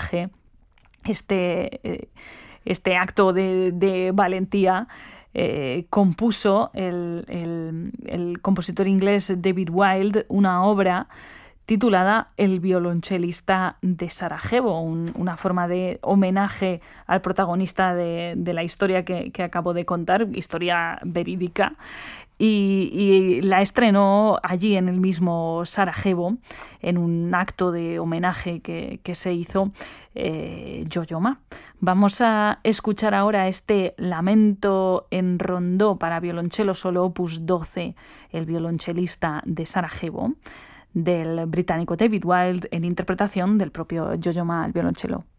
homenaje, este acto de valentía, compuso el compositor inglés David Wilde una obra titulada El violonchelista de Sarajevo, una forma de homenaje al protagonista de la historia que acabo de contar, historia verídica, y la estrenó allí en el mismo Sarajevo, en un acto de homenaje que se hizo Yo-Yo Ma. Vamos a escuchar ahora este lamento en rondó para violonchelo solo opus 12, El violonchelista de Sarajevo, del británico David Wilde, en interpretación del propio Yo-Yo Ma al violonchelo.